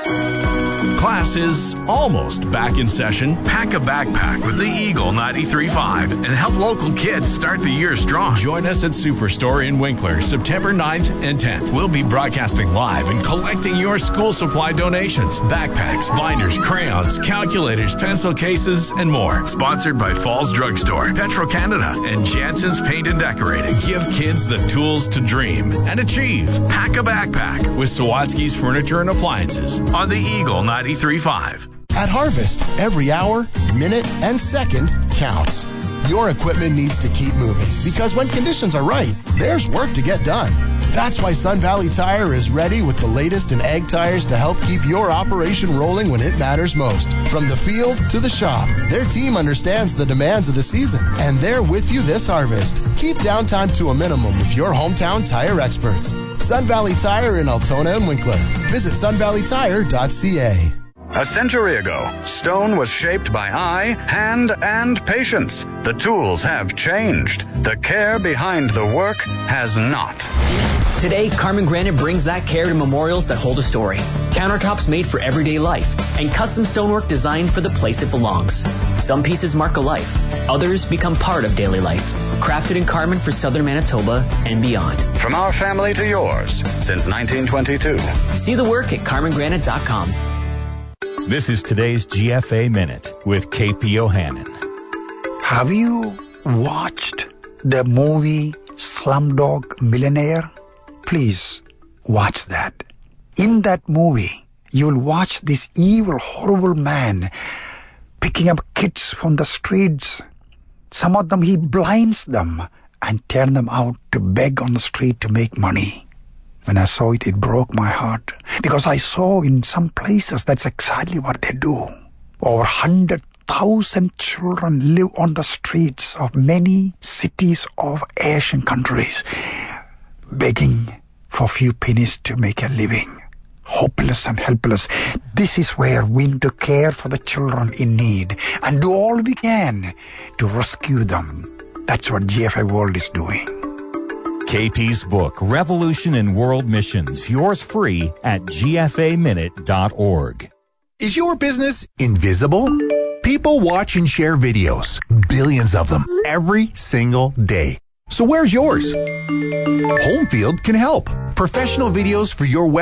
Class is almost back in session. Pack a backpack with the Eagle 93.5 and help local kids start the year strong. Join us at Superstore in Winkler, September 9th and 10th. We'll be broadcasting live and collecting your school supply donations. Backpacks, binders, crayons, calculators, pencil cases, and more. Sponsored by Falls Drugstore, Petro-Canada, and Jansen's Paint and Decorating. Give kids the tools to dream and achieve. Pack a backpack with Sawatsky's Furniture and Appliances on the Eagle 93.5. At Harvest, every hour, minute, and second counts. Your equipment needs to keep moving because when conditions are right, there's work to get done. That's why Sun Valley Tire is ready with the latest in ag tires to help keep your operation rolling when it matters most. From the field to the shop, their team understands the demands of the season, and they're with you this harvest. Keep downtime to a minimum with your hometown tire experts. Sun Valley Tire in Altona and Winkler. Visit sunvalleytire.ca. A century ago, stone was shaped by eye, hand, and patience. The tools have changed. The care behind the work has not. Today, Carmen Granite brings that care to memorials that hold a story. Countertops made for everyday life, and custom stonework designed for the place it belongs. Some pieces mark a life. Others become part of daily life. Crafted in Carmen for southern Manitoba and beyond. From our family to yours, since 1922. See the work at carmengranite.com. This is today's GFA Minute with KP O'Hannon. Have you watched the movie Slumdog Millionaire? Please watch that. In that movie, you'll watch this evil, horrible man picking up kids from the streets. Some of them he blinds them and turns them out to beg on the street to make money. When I saw it, it broke my heart because I saw in some places that's exactly what they do. Over 100,000 children live on the streets of many cities of Asian countries, begging for a few pennies to make a living. Hopeless and helpless. This is where we need to care for the children in need and do all we can to rescue them. That's what GFA World is doing. KP's book, Revolution in World Missions, yours free at gfaminute.org. Is your business invisible? People watch and share videos, billions of them, every single day. So where's yours? Homefield can help. Professional videos for your web